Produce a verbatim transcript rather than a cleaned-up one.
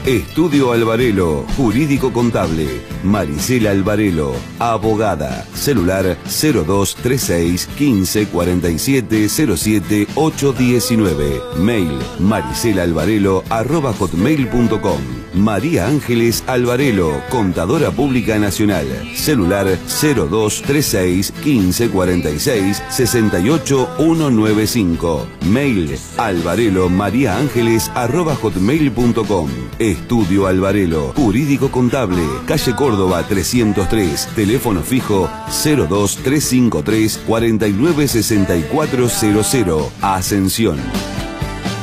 Estudio Alvarelo, jurídico contable. Marisela Alvarelo, abogada. Celular cero dos treinta y seis, quince, cuarenta y siete, cero siete, ocho diecinueve. Mail mariselaalvarelo arroba hotmail punto com. María Ángeles Alvarelo, contadora pública nacional. Celular cero dos treinta y seis, quince, cuarenta y seis, sesenta y ocho, ciento noventa y cinco. Mail alvarelo maría ángeles arroba hotmail punto com. Estudio Alvarelo, jurídico contable, calle Córdoba trescientos tres, teléfono fijo cero dos tres cinco tres, cuarenta y nueve sesenta y cuatro cero cero, Ascensión.